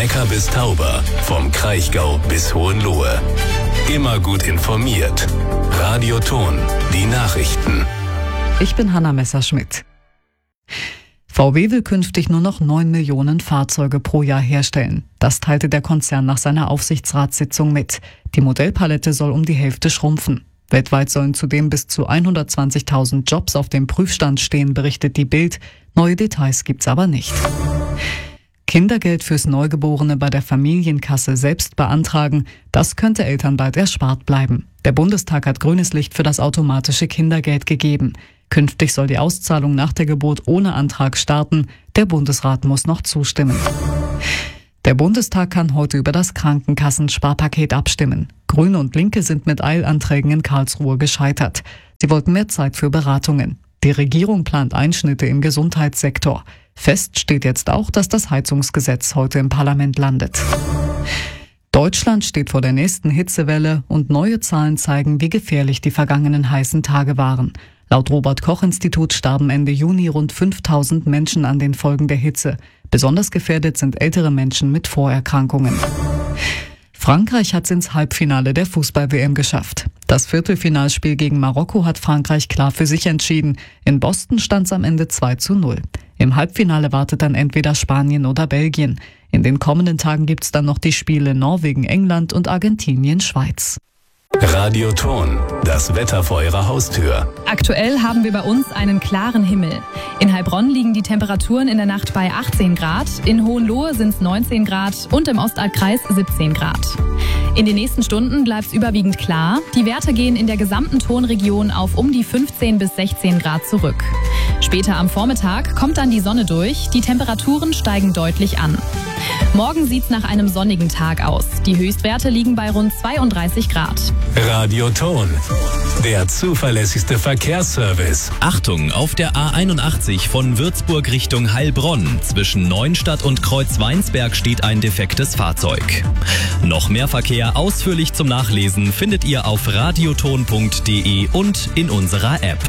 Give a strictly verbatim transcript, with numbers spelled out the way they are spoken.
Neckar bis Tauber, vom Kraichgau bis Hohenlohe. Immer gut informiert. Radio Thon, die Nachrichten. Ich bin Hanna Messerschmidt. V W will künftig nur noch neun Millionen Fahrzeuge pro Jahr herstellen. Das teilte der Konzern nach seiner Aufsichtsratssitzung mit. Die Modellpalette soll um die Hälfte schrumpfen. Weltweit sollen zudem bis zu hundertzwanzigtausend Jobs auf dem Prüfstand stehen, berichtet die Bild. Neue Details gibt's aber nicht. Kindergeld fürs Neugeborene bei der Familienkasse selbst beantragen, das könnte Eltern bald erspart bleiben. Der Bundestag hat grünes Licht für das automatische Kindergeld gegeben. Künftig soll die Auszahlung nach der Geburt ohne Antrag starten. Der Bundesrat muss noch zustimmen. Der Bundestag kann heute über das Krankenkassensparpaket abstimmen. Grüne und Linke sind mit Eilanträgen in Karlsruhe gescheitert. Sie wollten mehr Zeit für Beratungen. Die Regierung plant Einschnitte im Gesundheitssektor. Fest steht jetzt auch, dass das Heizungsgesetz heute im Parlament landet. Deutschland steht vor der nächsten Hitzewelle und neue Zahlen zeigen, wie gefährlich die vergangenen heißen Tage waren. Laut Robert-Koch-Institut starben Ende Juni rund fünftausend Menschen an den Folgen der Hitze. Besonders gefährdet sind ältere Menschen mit Vorerkrankungen. Frankreich hat es ins Halbfinale der Fußball-W M geschafft. Das Viertelfinalspiel gegen Marokko hat Frankreich klar für sich entschieden. In Boston stand es am Ende zwei zu null. Im Halbfinale wartet dann entweder Spanien oder Belgien. In den kommenden Tagen gibt es dann noch die Spiele Norwegen, England und Argentinien, Schweiz. Radio Thon, das Wetter vor Ihrer Haustür. Aktuell haben wir bei uns einen klaren Himmel. In Heilbronn liegen die Temperaturen in der Nacht bei achtzehn Grad, in Hohenlohe sind es neunzehn Grad und im Ostalbkreis siebzehn Grad. In den nächsten Stunden bleibt es überwiegend klar. Die Werte gehen in der gesamten Thonregion auf um die fünfzehn bis sechzehn Grad zurück. Später am Vormittag kommt dann die Sonne durch, die Temperaturen steigen deutlich an. Morgen sieht es nach einem sonnigen Tag aus. Die Höchstwerte liegen bei rund zweiunddreißig Grad. Radio Thon, der zuverlässigste Verkehrsservice. Achtung, auf der A einundachtzig von Würzburg Richtung Heilbronn. Zwischen Neuenstadt und Kreuzweinsberg steht ein defektes Fahrzeug. Noch mehr Verkehr ausführlich zum Nachlesen findet ihr auf radioton punkt de und in unserer App.